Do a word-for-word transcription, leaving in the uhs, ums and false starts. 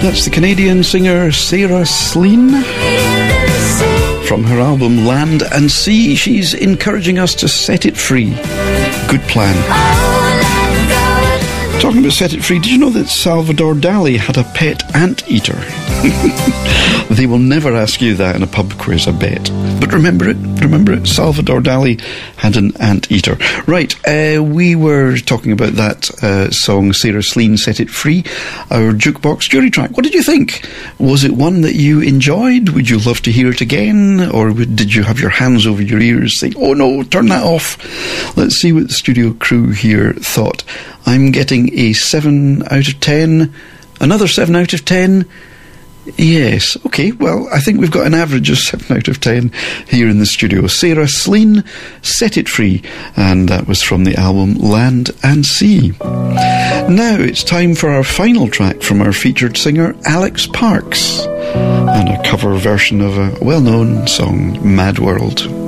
That's the Canadian singer Sarah Slean. From her album Land and Sea, she's encouraging us to set it free. Good plan. Talking about set it free, did you know that Salvador Dali had a pet anteater? They will never ask you that in a pub quiz, I bet. But remember it, remember it. Salvador Dali had an anteater. Right, uh, we were talking about that uh, song, Sarah Slean, Set It Free, our jukebox jury track. What did you think? Was it one that you enjoyed? Would you love to hear it again? Or did you have your hands over your ears saying, oh no, turn that off? Let's see what the studio crew here thought. I'm getting a seven out of ten. Another seven out of ten. Yes, okay, well, I think we've got an average of seven out of ten here in the studio. Sarah Slean, Set It Free, and that was from the album Land and Sea. Now it's time for our final track from our featured singer, Alex Parks, and a cover version of a well-known song, Mad World.